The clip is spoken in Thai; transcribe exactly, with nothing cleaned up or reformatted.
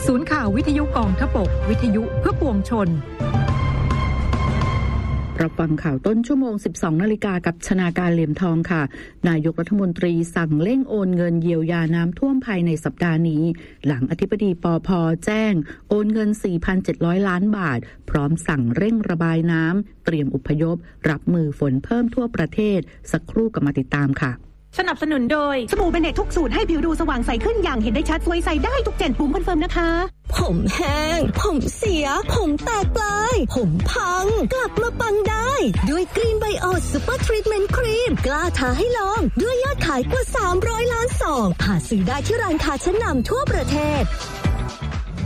ศูนย์ข่าววิทยุกองทพบกวิทยุเพื่อปวงชนรับฟังข่าวต้นชั่วโมง สิบสองนาฬิกากับชนาการเหลี่ยมทองค่ะนายกรัฐมนตรีสั่งเร่งโอนเงินเยียวยาน้ำท่วมภายในสัปดาห์นี้หลังอธิบดีปภ.แจ้งโอนเงิน สี่พันเจ็ดร้อย ล้านบาทพร้อมสั่งเร่งระบายน้ำเตรียมอพยพรับมือฝนเพิ่มทั่วประเทศสักครู่กลับมาติดตามค่ะสนับสนุนโดยสบู่เบเนตทุกสูตรให้ผิวดูสว่างใสขึ้นอย่างเห็นได้ชัดสวยใสได้ทุกเจนปุ่มคอนเฟิร์มนะคะผมแห้งผมเสียผมแตกปลายผมพังกลับมาปังได้ด้วยกรีนไบโอซูเปอร์ทรีทเมนต์ครีมกล้าท้าให้ลองด้วยยอดขายกว่าสามร้อยล้านซองหาซื้อได้ที่ร้านค้าชั้นนำทั่วประเทศ